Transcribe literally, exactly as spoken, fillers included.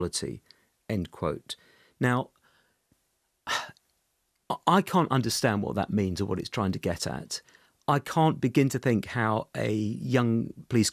quality, end quote. Now, I can't understand what that means or what it's trying to get at. I can't begin to think how a young police